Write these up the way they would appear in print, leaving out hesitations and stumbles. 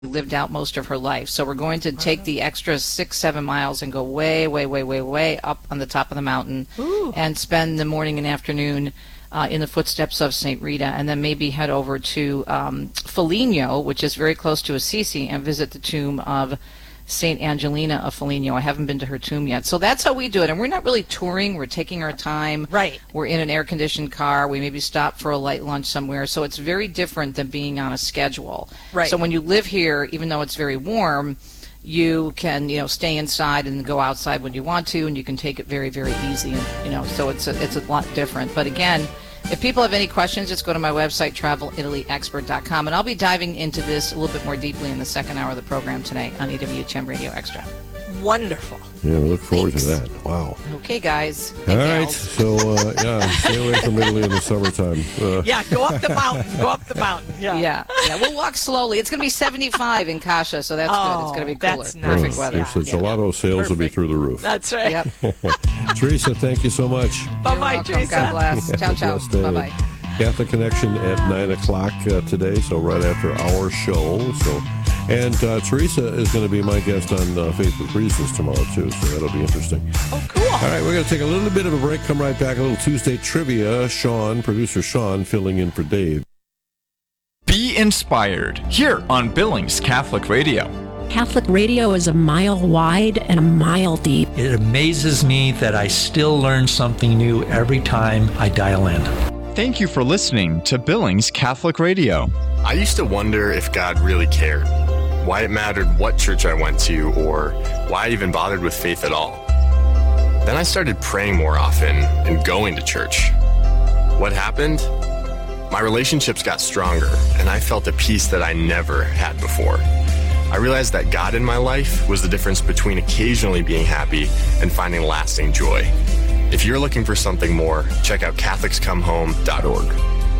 lived out most of her life. So we're going to take the extra 6-7 miles and go way, way, way, way, way up on the top of the mountain. Ooh. And spend the morning and afternoon in the footsteps of St. Rita, and then maybe head over to Foligno, which is very close to Assisi, and visit the tomb of St. Angelina of Foligno. I haven't been to her tomb yet. So that's how we do it. And we're not really touring. We're taking our time. Right. We're in an air-conditioned car. We maybe stop for a light lunch somewhere. So it's very different than being on a schedule. Right. So when you live here, even though it's very warm, you can, stay inside and go outside when you want to, and you can take it very, very easy. And, so it's a lot different. But again, if people have any questions, just go to my website, travelitalyexpert.com, and I'll be diving into this a little bit more deeply in the second hour of the program tonight on EWTN Radio Extra. Wonderful. Yeah, we look forward to that. Wow. Okay, guys. All right. So, stay away from Italy in the summertime. Go up the mountain. Go up the mountain. Yeah. We'll walk slowly. It's going to be 75 in Cascia, so that's good. It's going to be cooler. That's nice. Perfect weather. So gelato sales will be through the roof. That's right. Yep. Teresa, thank you so much. Bye-bye, Teresa. God bless. Ciao, ciao. Blessed day. Bye-bye. Catholic Connection at 9 o'clock today, so right after our show. And Teresa is going to be my guest on Faith with Reasons tomorrow, too, so that'll be interesting. Oh, cool. All right, we're going to take a little bit of a break, come right back, a little Tuesday trivia. Producer Sean, filling in for Dave. Be inspired here on Billings Catholic Radio. Catholic radio is a mile wide and a mile deep. It amazes me that I still learn something new every time I dial in. Thank you for listening to Billings Catholic Radio. I used to wonder if God really cared, why it mattered what church I went to, or why I even bothered with faith at all. Then I started praying more often and going to church. What happened? My relationships got stronger, and I felt a peace that I never had before. I realized that God in my life was the difference between occasionally being happy and finding lasting joy. If you're looking for something more, check out CatholicsComeHome.org.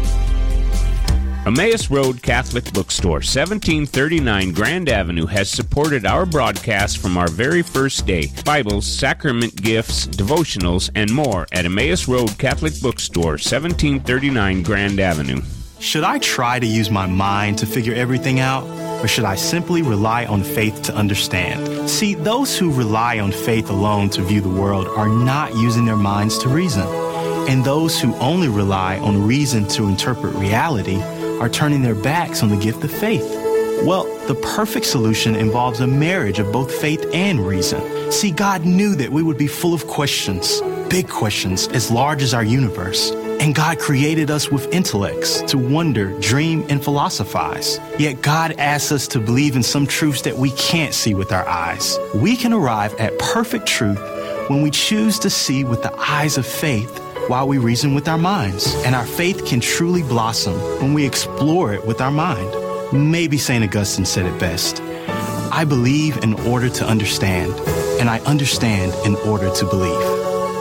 Emmaus Road Catholic Bookstore, 1739 Grand Avenue, has supported our broadcast from our very first day. Bibles, sacrament gifts, devotionals, and more at Emmaus Road Catholic Bookstore, 1739 Grand Avenue. Should I try to use my mind to figure everything out, or should I simply rely on faith to understand? See, those who rely on faith alone to view the world are not using their minds to reason. And those who only rely on reason to interpret reality are turning their backs on the gift of faith. Well, the perfect solution involves a marriage of both faith and reason. See, God knew that we would be full of questions, big questions as large as our universe. And God created us with intellects to wonder, dream, and philosophize. Yet God asks us to believe in some truths that we can't see with our eyes. We can arrive at perfect truth when we choose to see with the eyes of faith while we reason with our minds. And our faith can truly blossom when we explore it with our mind. Maybe St. Augustine said it best. I believe in order to understand, and I understand in order to believe.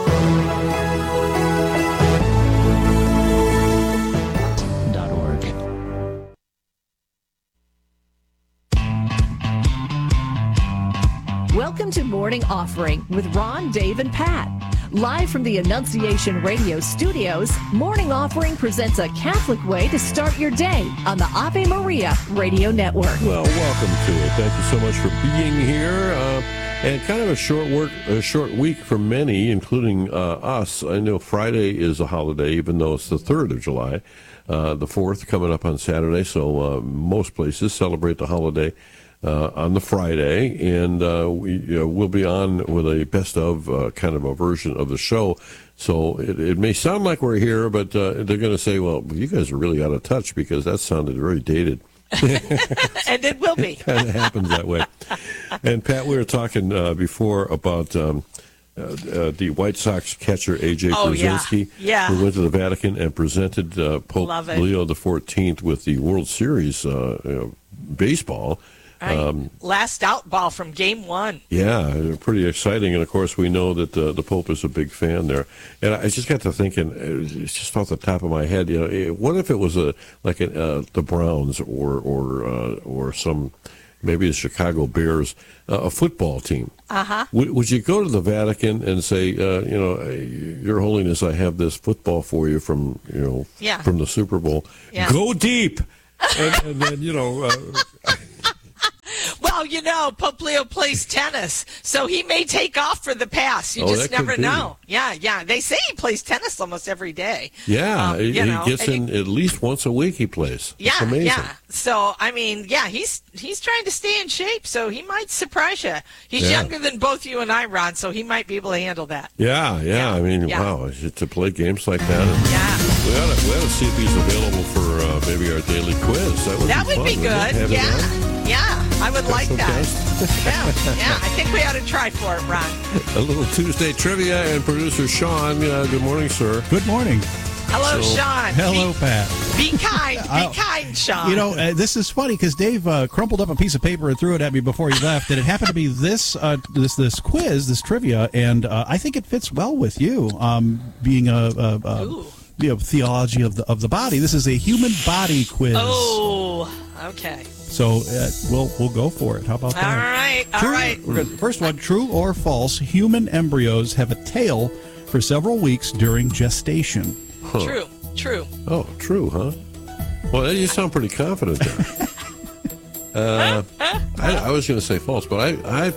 Welcome to Morning Offering with Ron, Dave, and Pat. Live from the Annunciation Radio studios, Morning Offering presents a Catholic way to start your day on the Ave Maria Radio Network. Well, welcome to it. Thank you so much for being here. And kind of a short week for many, including us. I know Friday is a holiday, even though it's the 3rd of July. The 4th coming up on Saturday, so most places celebrate the holiday on the Friday, and we'll be on with a best of kind of a version of the show. So it may sound like we're here, but they're going to say, well, you guys are really out of touch because that sounded very dated. And it will be. And it happens that way. And Pat, we were talking before about the White Sox catcher A.J. Brzezinski, who went to the Vatican and presented Pope Leo XIV with the World Series baseball. Right. Last out ball from Game 1. Yeah, pretty exciting. And, of course, we know that the Pope is a big fan there. And I just got to thinking, it's just off the top of my head, what if it was the Browns or some, maybe the Chicago Bears, a football team? Uh-huh. Would you go to the Vatican and say, Your Holiness, I have this football for you from the Super Bowl. Yeah. Go deep! And then, Well, you know, Pope Leo plays tennis, so he may take off for the pass. You just that could never be. know. Yeah. They say he plays tennis almost every day. Yeah, he gets and in at least once a week. He plays. Yeah, It's amazing. yeah. So I mean, yeah, he's trying to stay in shape, so he might surprise you. He's Yeah. younger than both you and I, Ron, so he might be able to handle that. Yeah. I mean, Yeah. wow, to play games like that. And Yeah. we ought to see if he's available for maybe our daily quiz. That would That be would fun, be wouldn't it? good. Have it on? Yeah, I would like Special that. guest. Yeah. I think we ought to try for it, Ron. A little Tuesday trivia, and producer Sean. Good morning, sir. Good morning. Hello, So- Sean. Hello, Pat. Be kind, Sean. You know, this is funny because Dave crumpled up a piece of paper and threw it at me before he left, and it happened to be this quiz, this trivia, and I think it fits well with you, being theology of the body. This is a human body quiz. Oh, okay. So we'll go for it. How about that? All right. First one: true or false? Human embryos have a tail for several weeks during gestation. True. Oh, true, huh? Well, you sound pretty confident there. I was going to say false, but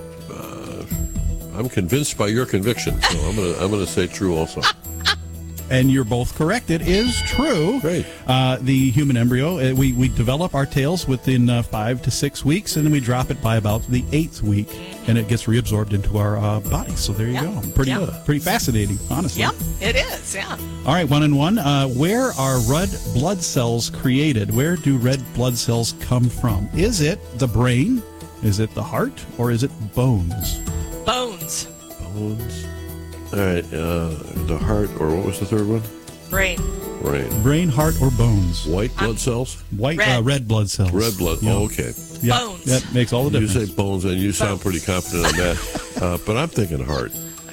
I'm convinced by your conviction, so I'm going to say true also. And you're both correct. It is true. Great. The human embryo, we develop our tails within 5 to 6 weeks, and then we drop it by about the 8th week, and it gets reabsorbed into our body. So there you go. Pretty fascinating, honestly. Yep, it is, yeah. All right, 1 and 1. Where are red blood cells created? Where do red blood cells come from? Is it the brain? Is it the heart? Or is it bones? Bones. Bones. All right, the heart, or what was the third one? Brain. Brain, heart, or bones? White blood cells? Red blood cells. Red blood. Yeah. Oh, okay. Yeah, Bones. that makes all the difference. You say bones, and you sound pretty confident on that. But I'm thinking heart.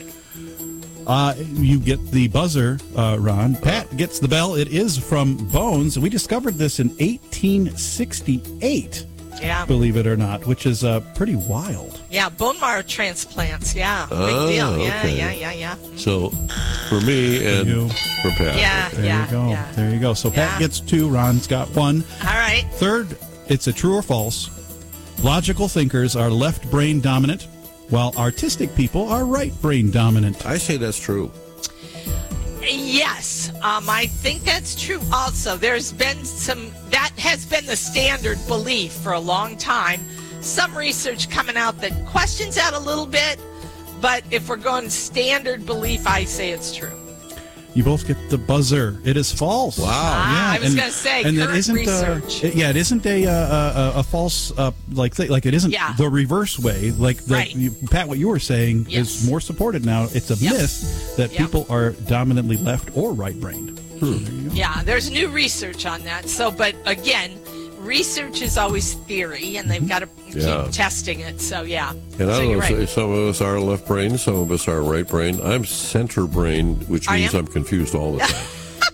You get the buzzer, Ron. Pat gets the bell. It is from bones. We discovered this in 1868. Yeah. Believe it or not, which is pretty wild. Yeah, bone marrow transplants. Yeah, big deal. Yeah, okay. yeah. So, for me and for Pat. Yeah, There you go. There you go. So Pat gets 2. Ron's got 1. All right. Third, it's a true or false. Logical thinkers are left brain dominant, while artistic people are right brain dominant. I say that's true. Yes, I think that's true also. There's been that has been the standard belief for a long time. Some research coming out that questions that a little bit, but if we're going standard belief, I say it's true. You both get the buzzer. It is false. Wow. I was going to say, and current it isn't research. it isn't a false like it isn't the reverse way. Like Pat, what you were saying is more supported now. It's a myth that people are dominantly left or right brained. Yeah, there's new research on that. So, but again, research is always theory, and they've got to keep testing it. So, yeah. And I so don't know, right. some of us are left brain, some of us are right brain. I'm center brain, which means I'm confused all the time.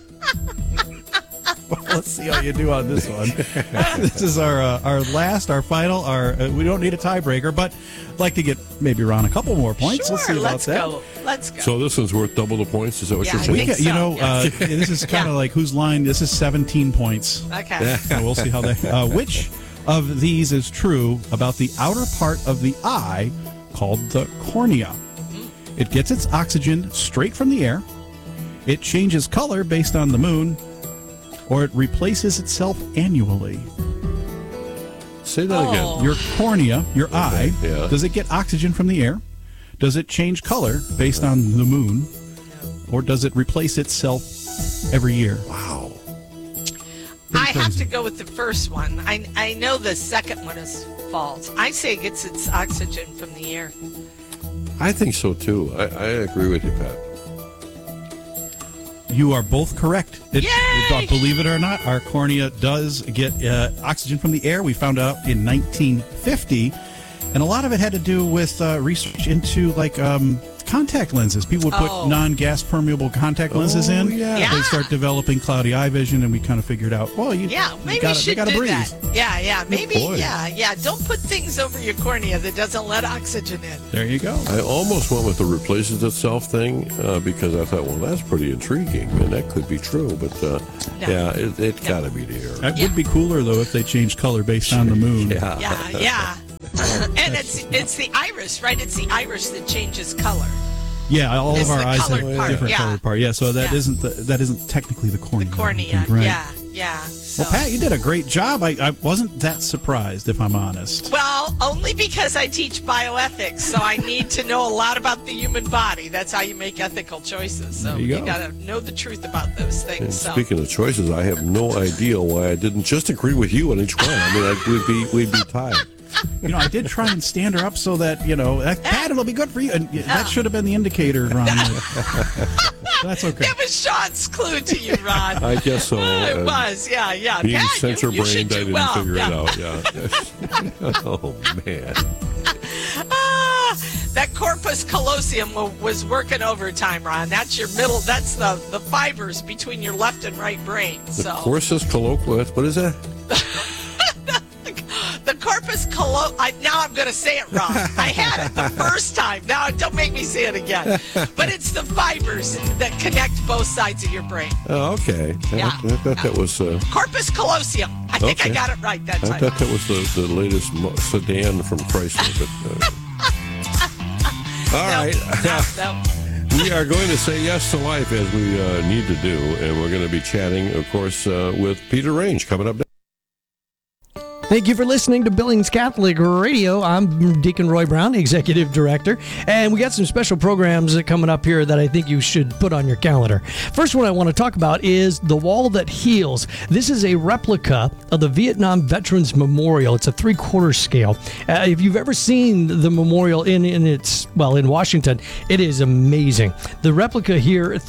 Well, let's see how you do on this one. This is our final. We don't need a tiebreaker, but I'd like to get maybe Ron a couple more points. Sure, let's see about that. Let's go. So this one's worth double the points? Is that what you're I saying? think so, This is kind of like whose line? This is 17 points. Okay. So we'll see how they. Which of these is true about the outer part of the eye called the cornea? It gets its oxygen straight from the air. It changes color based on the moon, or it replaces itself annually. Say that again. Your cornea, your eye, does it get oxygen from the air? Does it change color based on the moon? Or does it replace itself every year? Wow. I have to go with the first one. I know the second one is false. I say it gets its oxygen from the air. I think so, too. I agree with you, Pat. You are both correct. Believe it or not, our cornea does get oxygen from the air. We found out in 1950, and a lot of it had to do with research into contact lenses. People would put non-gas permeable contact lenses in. Yeah. They start developing cloudy eye vision, and we kind of figured out, maybe you should gotta do breathe. that. Yeah, maybe, boy. Don't put things over your cornea that doesn't let oxygen in. There you go. I almost went with the replaces itself thing because I thought, well, that's pretty intriguing, and that could be true. But it got to be the air. It would be cooler, though, if they changed color based on the moon. Yeah. And it's the iris, right? It's the iris that changes color. Yeah, all It's of our the eyes have colored part, different yeah. colored part. Yeah, so that Yeah. isn't technically the cornea. Cornea, right? yeah. So. Well, Pat, you did a great job. I wasn't that surprised, if I'm honest. Well, only because I teach bioethics, so I need to know a lot about the human body. That's how you make ethical choices. So There you go. got to know the truth about those things. And So. speaking of choices, I have no idea why I didn't just agree with you on each one. I mean, we'd be tied. I did try and stand her up so that, Pat, it'll be good for you. And that should have been the indicator, Ron. That's okay. That was Sean's clue to you, Ron. I guess so. It was, yeah. Being Pat, center you should brained, I do didn't well. figure Yeah. it out. Yeah. Oh man. That corpus callosum was working overtime, Ron. That's your middle. That's the fibers between your left and right brain. The So corpus callosum. What is that? the corpus callosum. Now I'm going to say it wrong. I had it the first time. Now don't make me say it again. But it's the fibers that connect both sides of your brain. Oh, okay. Yeah. I thought that was. Corpus callosum. I think I Okay. got it right that I time. thought that was the latest sedan from Chrysler. But, all right. No. We are going to say yes to life as we need to do, and we're going to be chatting, of course, with Peter Range coming up next. Thank you for listening to Billings Catholic Radio. I'm Deacon Roy Brown, Executive Director, and we got some special programs coming up here that I think you should put on your calendar. First one I want to talk about is The Wall That Heals. This is a replica of the Vietnam Veterans Memorial. It's a 3/4 scale. If you've ever seen the memorial in Washington, it is amazing. The replica here,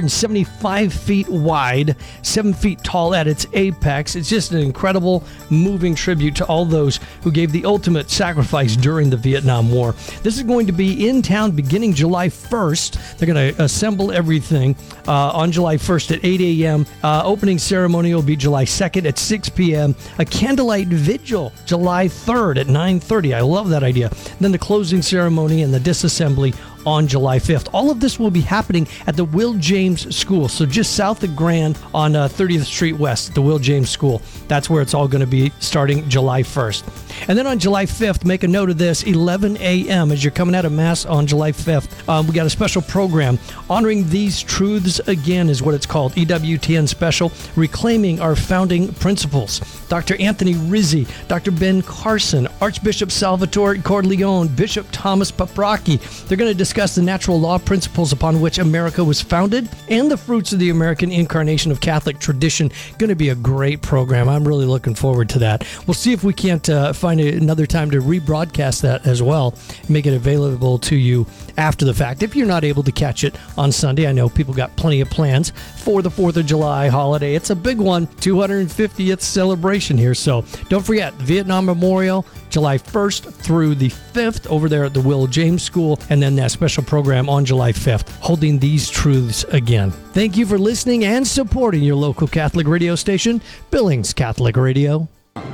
375 feet wide, 7 feet tall at its apex. It's just an incredible, moving tribute to all those who gave the ultimate sacrifice during the Vietnam War. This is going to be in town beginning July 1st. They're going to assemble everything on July 1st at 8 a.m. Opening ceremony will be July 2nd at 6 p.m. A candlelight vigil July 3rd at 9:30. I love that idea. Then the closing ceremony and the disassembly on July 5th. All of this will be happening at the Will James School, so just south of Grand on 30th Street West, the Will James School. That's where it's all going to be starting July 1st. And then on July 5th, make a note of this, 11 a.m. as you're coming out of Mass on July 5th, we got a special program. Honoring These Truths Again is what it's called, EWTN Special, Reclaiming Our Founding Principles. Dr. Anthony Rizzi, Dr. Ben Carson, Archbishop Salvatore Corleone, Bishop Thomas Paprocki. They're going to discuss the natural law principles upon which America was founded and the fruits of the American incarnation of Catholic tradition. Going to be a great program. I'm really looking forward to that. We'll see if we can't find another time to rebroadcast that as well, make it available to you after the fact. If you're not able to catch it on Sunday, I know people got plenty of plans for the 4th of July holiday. It's a big one, 250th celebration here. So don't forget, the Vietnam Memorial, July 1st through the 5th over there at the Will James School, and then that special program on July 5th, Holding These Truths Again. Thank you for listening and supporting your local Catholic radio station, Billings Catholic Radio.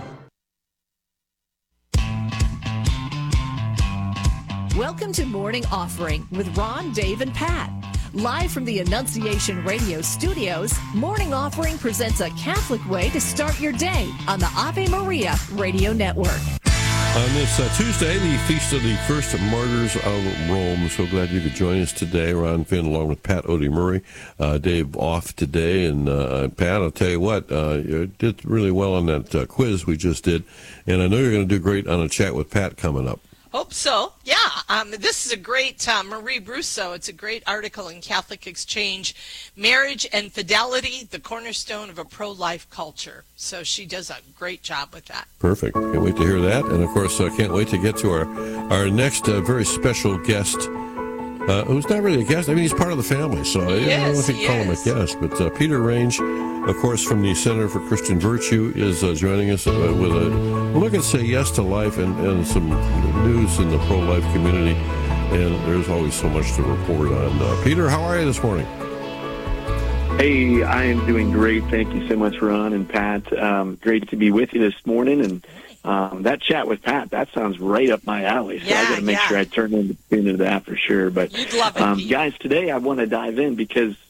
Welcome to Morning Offering with Ron, Dave, and Pat. Live from the Annunciation Radio studios, Morning Offering presents a Catholic way to start your day on the Ave Maria Radio Network. On this Tuesday, the feast of the first martyrs of Rome. So glad you could join us today. Ron Finn along with Pat Odie Murray. Dave off today. And Pat, I'll tell you what, you did really well on that quiz we just did. And I know you're going to do great on a chat with Pat coming up. Hope so. Yeah. This is a great Marie Brousseau. It's a great article in Catholic Exchange, Marriage and Fidelity, the Cornerstone of a Pro-Life Culture. So she does a great job with that. Perfect. Can't wait to hear that. And, of course, can't wait to get to our next very special guest, who's not really a guest. I mean, he's part of the family, so I don't know if you call him a guest. But Peter Range, of course, from the Center for Christian Virtue, is joining us with a look at Say Yes to Life and some news in the pro-life community. And there's always so much to report on. Peter, how are you this morning? Hey, I am doing great. Thank you so much, Ron and Pat. Great to be with you this morning. And that chat with Pat, that sounds right up my alley. So I got to make sure I turn into that for sure. But you'd love it, guys, today I want to dive in because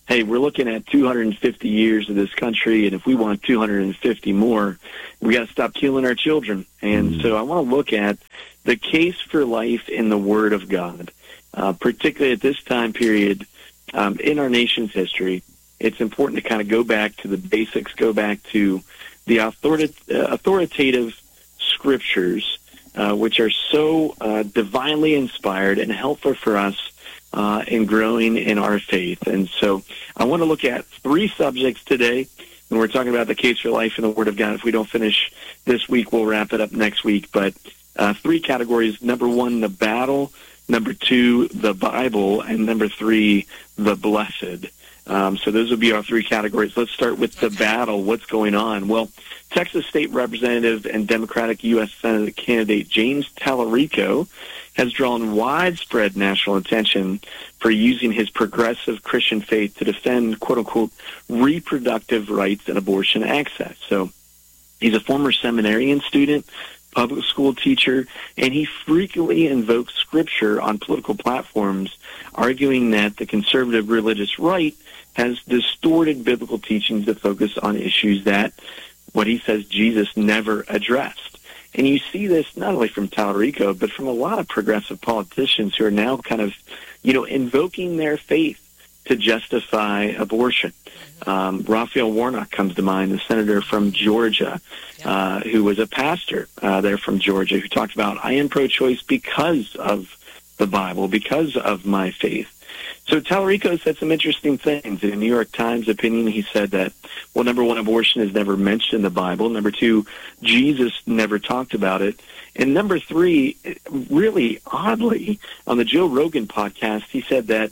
hey, we're looking at 250 years of this country, and if we want 250 more, we got to stop killing our children. And so I want to look at the case for life in the Word of God, particularly at this time period in our nation's history. It's important to kind of go back to the basics, go back to the authoritative scriptures, which are so divinely inspired and helpful for us in growing in our faith. And so I want to look at 3 subjects today, and we're talking about the case for life in the Word of God. If we don't finish this week, we'll wrap it up next week. But 3 categories: number 1, the battle; number 2, the Bible; and number 3, the blessed. So those would be our 3 categories. Let's start with the battle. What's going on? Well, Texas State Representative and Democratic U.S. Senate candidate James Tallarico has drawn widespread national attention for using his progressive Christian faith to defend, quote-unquote, reproductive rights and abortion access. So he's a former seminarian student, public school teacher, and he frequently invokes Scripture on political platforms, arguing that the conservative religious right has distorted biblical teachings to focus on issues that, what he says, Jesus never addressed. And you see this not only from Tallarico, but from a lot of progressive politicians who are now kind of, invoking their faith to justify abortion. Raphael Warnock comes to mind, the senator from Georgia, who was a pastor there from Georgia, who talked about, I am pro-choice because of the Bible, because of my faith. So Tallarico said some interesting things. In a New York Times opinion, he said that, well, number 1, abortion is never mentioned in the Bible. Number 2, Jesus never talked about it. And number 3, really oddly, on the Joe Rogan podcast, he said that,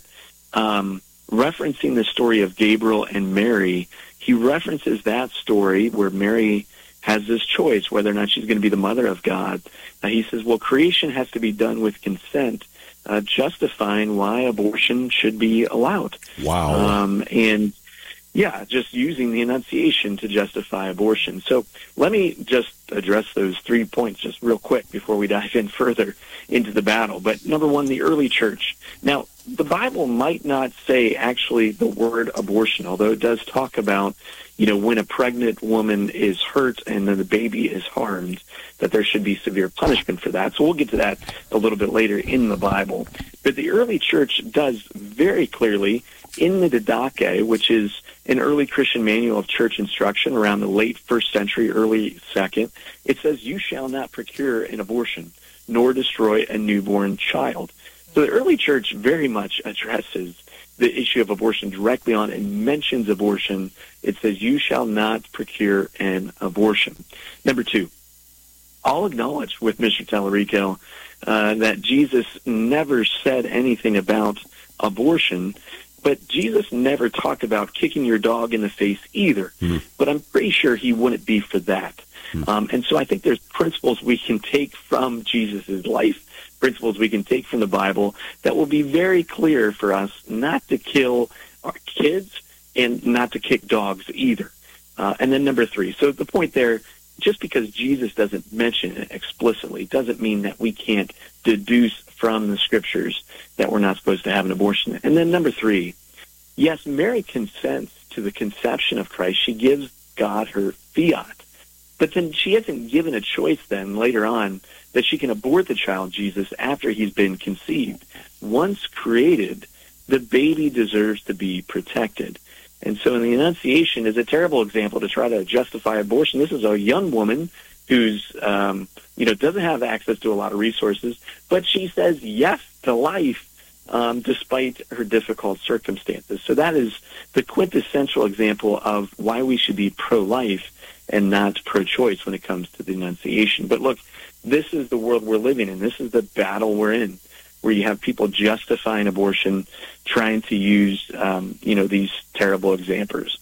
referencing the story of Gabriel and Mary, he references that story where Mary has this choice whether or not she's going to be the mother of God. He says, well, creation has to be done with consent, justifying why abortion should be allowed. Wow. And, yeah, just using the Annunciation to justify abortion. So let me just address those 3 points just real quick before we dive in further into the battle. But number 1, the early church. Now, the Bible might not say actually the word abortion, although it does talk about, when a pregnant woman is hurt and then the baby is harmed, that there should be severe punishment for that. So we'll get to that a little bit later in the Bible. But the early church does very clearly in the Didache, which is an early Christian manual of church instruction around the late 1st century, early 2nd, it says, you shall not procure an abortion, nor destroy a newborn child. So the early church very much addresses the issue of abortion directly on and mentions abortion. It says, you shall not procure an abortion. Number 2, I'll acknowledge with Mr. Tallarico that Jesus never said anything about abortion, but Jesus never talked about kicking your dog in the face either. But I'm pretty sure he wouldn't be for that. And so I think there's principles we can take from Jesus' life, principles we can take from the Bible that will be very clear for us not to kill our kids and not to kick dogs either. And then number 3, so the point there, just because Jesus doesn't mention it explicitly doesn't mean that we can't deduce from the Scriptures that we're not supposed to have an abortion. And then number 3, yes, Mary consents to the conception of Christ. She gives God her fiat. But then she hasn't given a choice then later on that she can abort the child Jesus after he's been conceived. Once created, the baby deserves to be protected. And so in the Annunciation is a terrible example to try to justify abortion. This is a young woman who's, doesn't have access to a lot of resources, but she says yes to life despite her difficult circumstances. So that is the quintessential example of why we should be pro-life and not pro-choice when it comes to the Annunciation. But look, this is the world we're living in. This is the battle we're in, where you have people justifying abortion, trying to use, these terrible examples.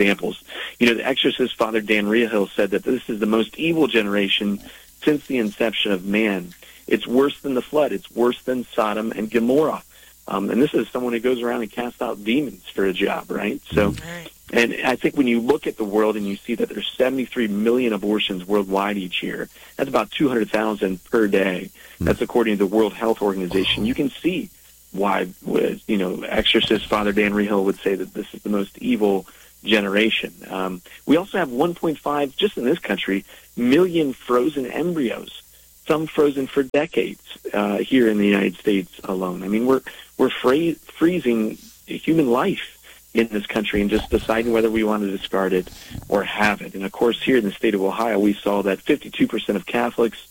The exorcist Father Dan Reahill said that this is the most evil generation since the inception of man. It's worse than the flood. It's worse than Sodom and Gomorrah. And this is someone who goes around and casts out demons for a job, right? So, and I think when you look at the world and you see that there's 73 million abortions worldwide each year, that's about 200,000 per day. That's according to the World Health Organization. You can see why, exorcist Father Dan Rehill would say that this is the most evil generation. We also have 1.5, just in this country, million frozen embryos, some frozen for decades here in the United States alone. I mean, we're freezing human life in this country and just deciding whether we want to discard it or have it. And, of course, here in the state of Ohio, we saw that 52% of Catholics,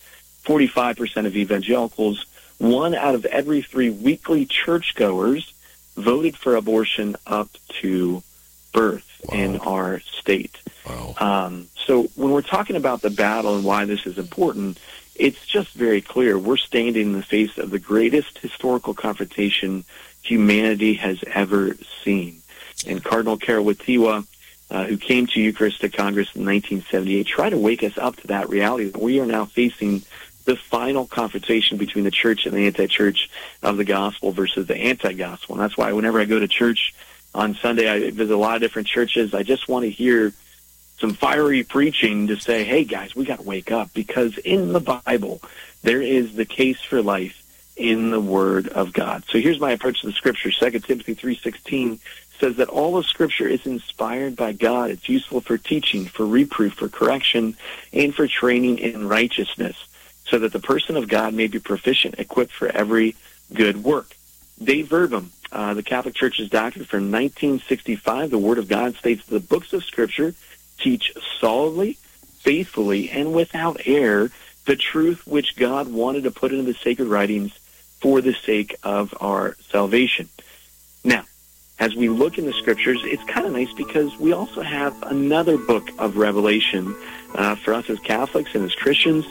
45% of evangelicals, 1 out of every 3 weekly churchgoers voted for abortion up to birth in our state. Wow. So when we're talking about the battle and why this is important, it's just very clear. We're standing in the face of the greatest historical confrontation humanity has ever seen. And Cardinal Carol Wojtyła, who came to Eucharistic Congress in 1978, tried to wake us up to that reality that we are now facing the final confrontation between the church and the anti-church of the gospel versus the anti-gospel. And that's why whenever I go to church on Sunday, I visit a lot of different churches. I just want to hear some fiery preaching to say, hey, guys, we got to wake up, because in the Bible, there is the case for life in the Word of God. So here's my approach to the Scripture. 2 Timothy 3:16 says that all of Scripture is inspired by God. It's useful for teaching, for reproof, for correction, and for training in righteousness, so that the person of God may be proficient, equipped for every good work. Dei Verbum, the Catholic Church's doctrine from 1965, the Word of God states the books of Scripture teach solidly, faithfully, and without error the truth which God wanted to put into the sacred writings for the sake of our salvation. Now, as we look in the Scriptures, it's kind of nice because we also have another book of Revelation for us as Catholics and as Christians.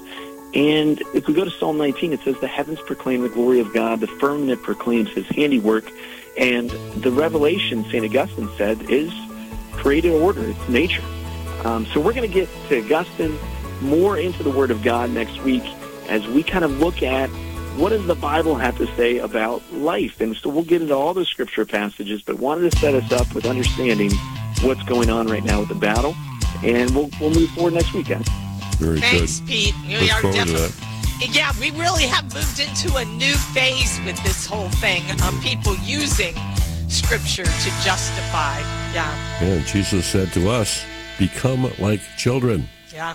And if we go to Psalm 19, it says, the heavens proclaim the glory of God, the firmament proclaims his handiwork. And the revelation, St. Augustine said, is created order. It's nature. So we're going to get to Augustine, more into the Word of God next week as we kind of look at what does the Bible have to say about life. And so we'll get into all the Scripture passages, but wanted to set us up with understanding what's going on right now with the battle. And we'll move forward next week, guys. Very Thanks, good. Pete. Look forward to that. Yeah, we really have moved into a new phase with this whole thing of people using Scripture to justify. Yeah. And Jesus said to us, become like children. Yeah.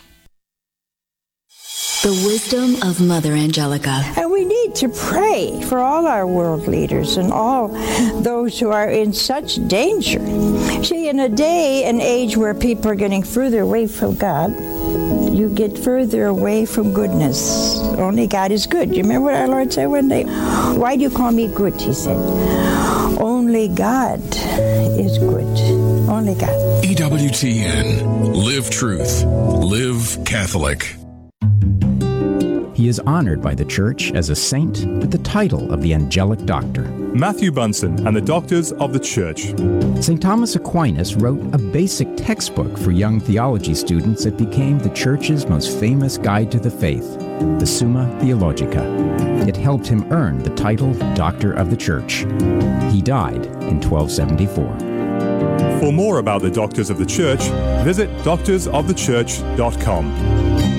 The wisdom of Mother Angelica. And we need to pray for all our world leaders and all those who are in such danger. See, in a day and age where people are getting further away from God, you get further away from goodness. Only God is good. You remember what our Lord said one day? Why do you call me good? He said. Only God is good. Only God. EWTN. Live truth. Live Catholic. He is honored by the Church as a saint with the title of the Angelic Doctor. Matthew Bunson and the Doctors of the Church. St. Thomas Aquinas wrote a basic textbook for young theology students that became the Church's most famous guide to the faith, the Summa Theologica. It helped him earn the title Doctor of the Church. He died in 1274. For more about the Doctors of the Church, visit doctorsofthechurch.com.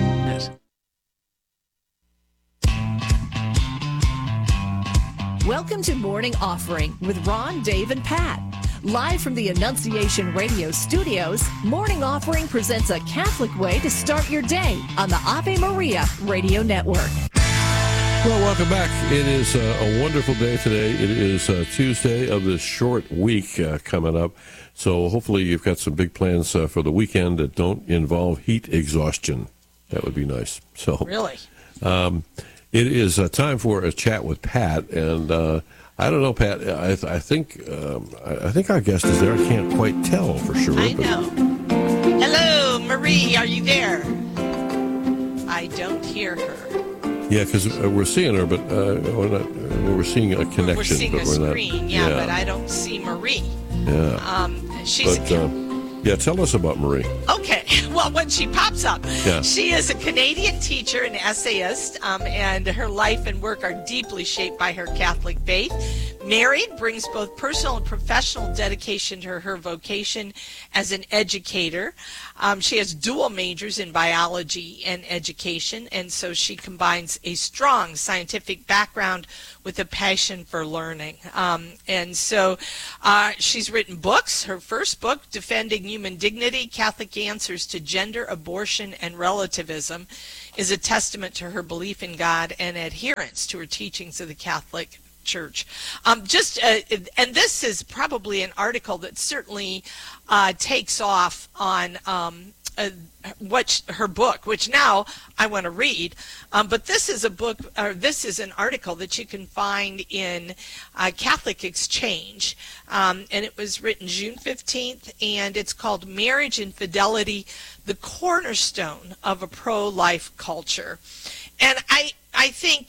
Welcome to Morning Offering with Ron, Dave, and Pat. Live from the Annunciation Radio studios, Morning Offering presents a Catholic way to start your day on the Ave Maria Radio Network. Well, welcome back. It is a wonderful day today. It is Tuesday of this short week coming up. So hopefully you've got some big plans for the weekend that don't involve heat exhaustion. That would be nice. So really? It is time for a chat with Pat, and I don't know, Pat. I think our guest is there. I can't quite tell for sure. I know. Hello, Marie. Are you there? I don't hear her. Yeah, because we're seeing her, but we're seeing a connection. We're seeing but a we're screen, not, but I don't see Marie. Yeah. She's. Yeah, tell us about Marie. Okay, well, when she pops up, Yeah. She is a Canadian teacher and essayist, and her life and work are deeply shaped by her Catholic faith. Married, brings both personal and professional dedication to her vocation as an educator. She has dual majors in biology and education, and so she combines a strong scientific background with a passion for learning. And so she's written books. Her first book, Defending Human Dignity, Catholic Answers to Gender, Abortion, and Relativism, is a testament to her belief in God and adherence to her teachings of the Catholic Church. And this is probably an article that certainly takes off on her book, which now I want to read. But this is a book, or this is an article that you can find in Catholic Exchange, and it was written June 15th, and it's called Marriage and Fidelity, the Cornerstone of a Pro-Life Culture. And I think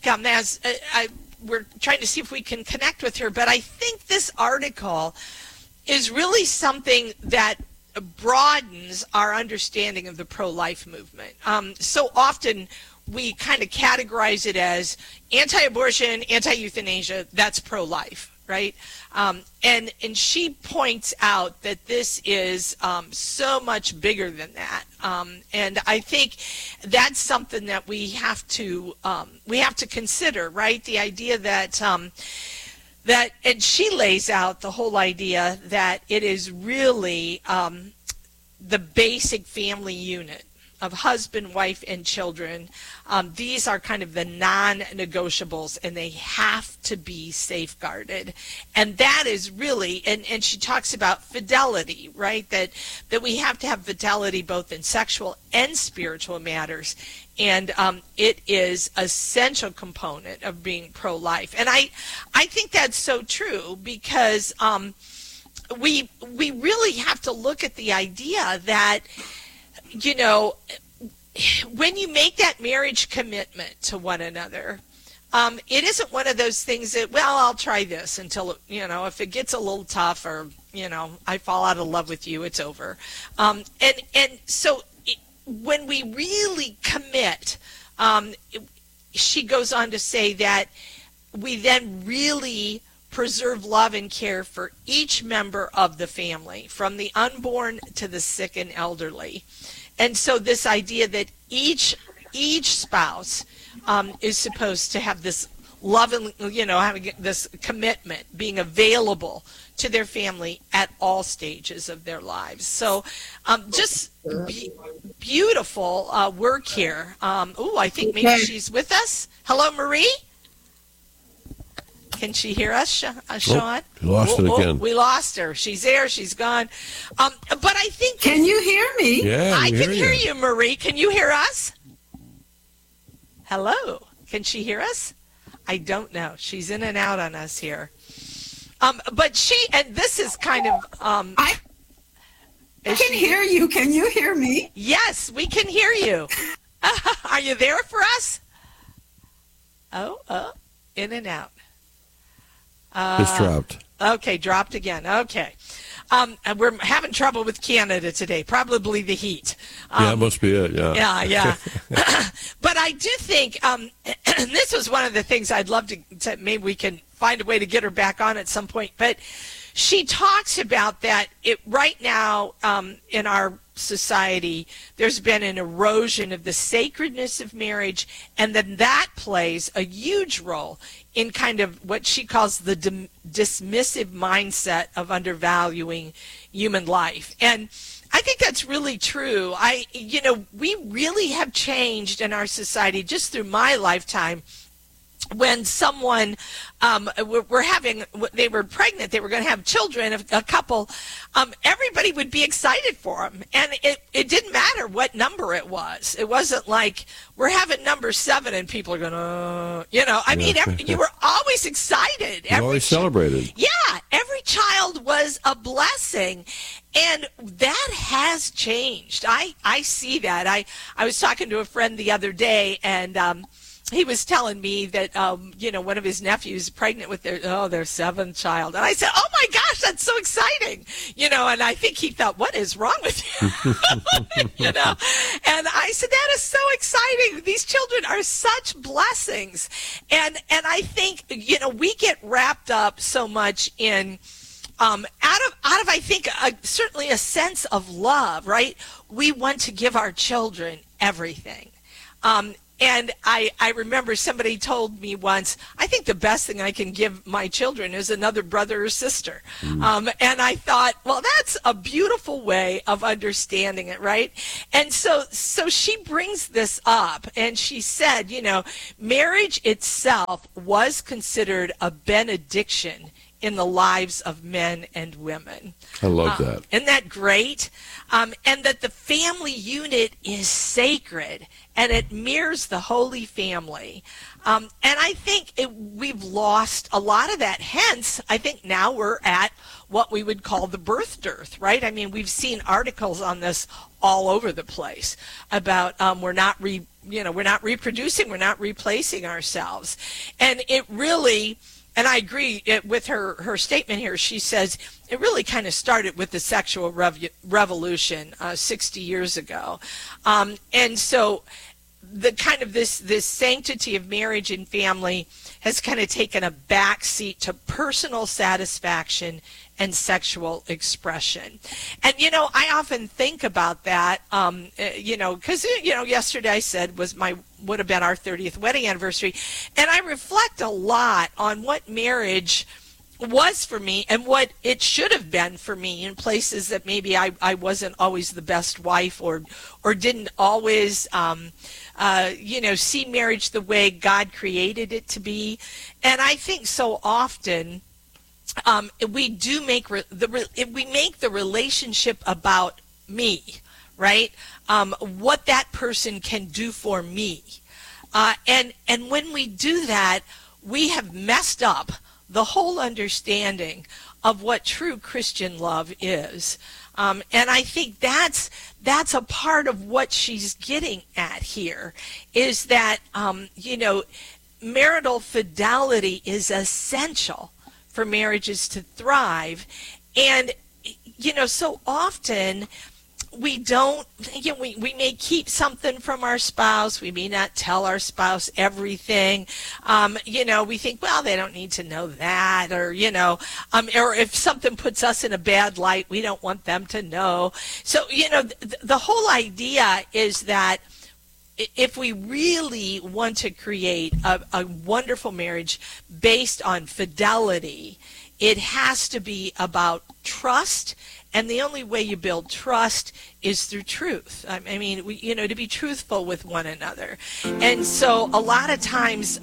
we're trying to see if we can connect with her, but I think this article is really something that broadens our understanding of the pro-life movement. So often we kind of categorize it as anti-abortion, anti-euthanasia, that's pro-life, right? And she points out that this is so much bigger than that. And I think that's something that we have to consider, right? The idea that and she lays out the whole idea that it is really the basic family unit of husband, wife, and children. These are kind of the non-negotiables, and they have to be safeguarded. And that is really, and she talks about fidelity, right? That we have to have fidelity both in sexual and spiritual matters. And it is an essential component of being pro-life. And I think that's so true, because we really have to look at the idea that, you know, when you make that marriage commitment to one another, it isn't one of those things that, well, I'll try this until, you know, if it gets a little tough, or, you know, I fall out of love with you, it's over. And so when we really commit, she goes on to say that we then really preserve love and care for each member of the family, from the unborn to the sick and elderly. And so this idea that each spouse is supposed to have this love and, you know, having this commitment, being available to their family at all stages of their lives. So just beautiful work here. I think maybe she's with us. Hello, Marie? Can she hear us, Sean? We lost it again. We lost her. She's there. She's gone. But I think... Can you hear me? Yeah, I can hear you, Marie. Can you hear us? Hello. Can she hear us? I don't know. She's in and out on us here. But and this is kind of... I can hear you. Can you hear me? Yes, we can hear you. Are you there for us? In and out. It's dropped. Okay, dropped again. Okay. And we're having trouble with Canada today, probably the heat. Yeah, it must be it, yeah. Yeah. But I do think, and this was one of the things I'd love to maybe we can find a way to get her back on at some point, but she talks about that right now in our society, there's been an erosion of the sacredness of marriage, and then that plays a huge role in kind of what she calls the dismissive mindset of undervaluing human life. And I think that's really true. We really have changed in our society just through my lifetime. When someone they were pregnant, they were going to have children, a couple, everybody would be excited for them, and it didn't matter what number it was. It wasn't like we're having number 7 and people are going, you were always excited. You always celebrated. Yeah, every child was a blessing, and that has changed. I see that. I was talking to a friend the other day, and he was telling me that, one of his nephews is pregnant with their seventh child. And I said, oh my gosh, that's so exciting. And I think he thought, what is wrong with you? And I said, that is so exciting. These children are such blessings. And I think, we get wrapped up so much in, out of I think, certainly a sense of love, right? We want to give our children everything. And I remember somebody told me once, I think the best thing I can give my children is another brother or sister. And I thought, well, that's a beautiful way of understanding it, right? And so she brings this up, and she said, marriage itself was considered a benediction in the lives of men and women. I love that. Isn't that great? And that the family unit is sacred, and it mirrors the Holy Family. And I think we've lost a lot of that. Hence, I think now we're at what we would call the birth dearth, right? I mean, we've seen articles on this all over the place about we're not reproducing, we're not replacing ourselves. And it really... And I agree with her statement here. She says it really kind of started with the sexual revolution 60 years ago. And so the kind of this sanctity of marriage and family has kind of taken a back seat to personal satisfaction and sexual expression. And, I often think about that, because, yesterday I said would have been our 30th wedding anniversary. And I reflect a lot on what marriage was for me and what it should have been for me in places that maybe I wasn't always the best wife or didn't always, see marriage the way God created it to be. And I think so often we do make the relationship about me, right? What that person can do for me. And when we do that, we have messed up the whole understanding of what true Christian love is. And I think that's a part of what she's getting at here, is that, marital fidelity is essential for marriages to thrive. And, so often we don't, we may keep something from our spouse. We may not tell our spouse everything. We think, well, they don't need to know that, or if something puts us in a bad light, we don't want them to know. So, the whole idea is that if we really want to create a wonderful marriage based on fidelity, it has to be about trust. And the only way you build trust is through truth. I mean, to be truthful with one another. And so a lot of times,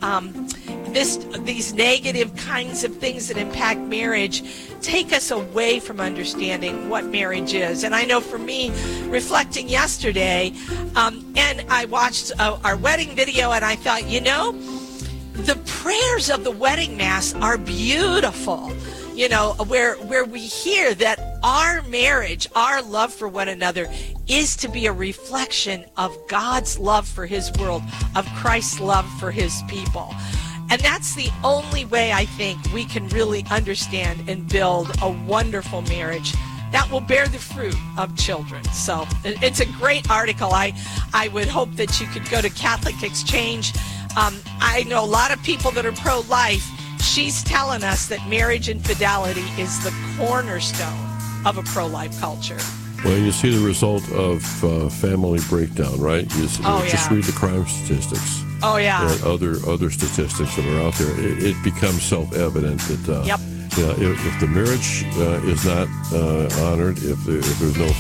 these negative kinds of things that impact marriage take us away from understanding what marriage is. And I know for me, reflecting yesterday, and I watched our wedding video, and I thought, the prayers of the wedding mass are beautiful. Where we hear that our marriage, our love for one another, is to be a reflection of God's love for his world, of Christ's love for his people. And that's the only way I think we can really understand and build a wonderful marriage that will bear the fruit of children. So it's a great article. I would hope that you could go to Catholic Exchange. I know a lot of people that are pro-life. She's telling us that marriage and fidelity is the cornerstone of a pro-life culture. Well, you see the result of family breakdown, right? Just read the crime statistics. Oh, yeah. And other statistics that are out there. It becomes self-evident that if the marriage is not honored, if there's no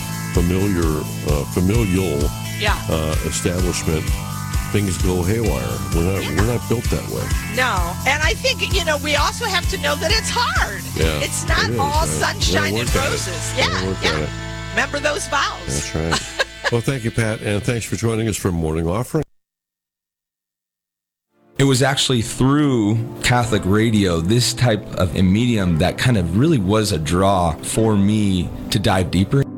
familial establishment, things go haywire. We're not built that way. No, and I think we also have to know that it's hard. Yeah, it's not all sunshine and roses. Yeah. Remember those vows. That's right. Well, thank you, Pat, and thanks for joining us for Morning Offering. It was actually through Catholic radio, this type of a medium, that kind of really was a draw for me to dive deeper.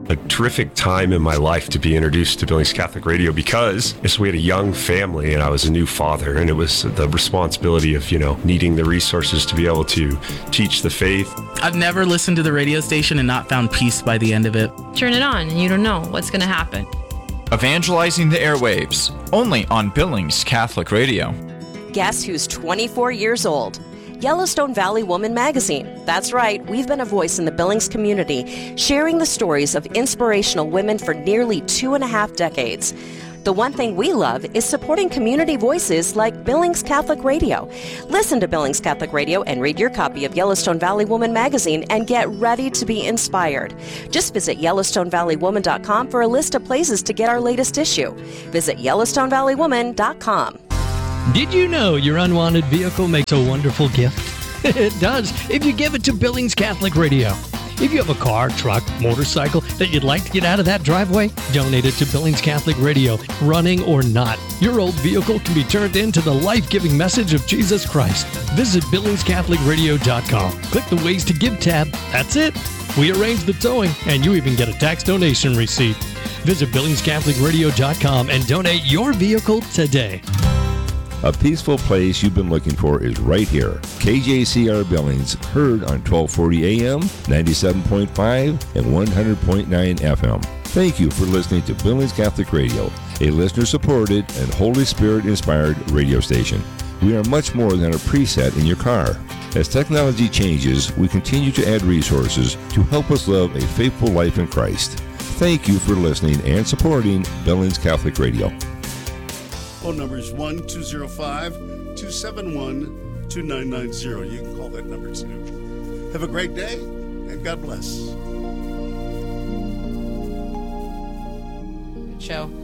a terrific time in my life to be introduced to Billings Catholic Radio because we had a young family and I was a new father, and it was the responsibility of, needing the resources to be able to teach the faith. I've never listened to the radio station and not found peace by the end of it. Turn it on and you don't know what's going to happen. Evangelizing the airwaves, only on Billings Catholic Radio. Guess who's 24 years old? Yellowstone Valley Woman Magazine. That's right, we've been a voice in the Billings community, sharing the stories of inspirational women for nearly 2.5 decades. The one thing we love is supporting community voices like Billings Catholic Radio. Listen to Billings Catholic Radio and read your copy of Yellowstone Valley Woman Magazine and get ready to be inspired. Just visit YellowstoneValleyWoman.com for a list of places to get our latest issue. Visit YellowstoneValleyWoman.com. Did you know your unwanted vehicle makes a wonderful gift? It does if you give it to Billings Catholic Radio. If you have a car, truck, motorcycle that you'd like to get out of that driveway, donate it to Billings Catholic Radio, running or not. Your old vehicle can be turned into the life-giving message of Jesus Christ. Visit BillingsCatholicRadio.com. Click the Ways to Give tab. That's it. We arrange the towing, and you even get a tax donation receipt. Visit BillingsCatholicRadio.com and donate your vehicle today. A peaceful place you've been looking for is right here. KJCR Billings, heard on 1240 AM, 97.5, and 100.9 FM. Thank you for listening to Billings Catholic Radio, a listener-supported and Holy Spirit-inspired radio station. We are much more than a preset in your car. As technology changes, we continue to add resources to help us live a faithful life in Christ. Thank you for listening and supporting Billings Catholic Radio. Phone number is 1-205-271-2990. You can call that number too. Have a great day, and God bless. Good show.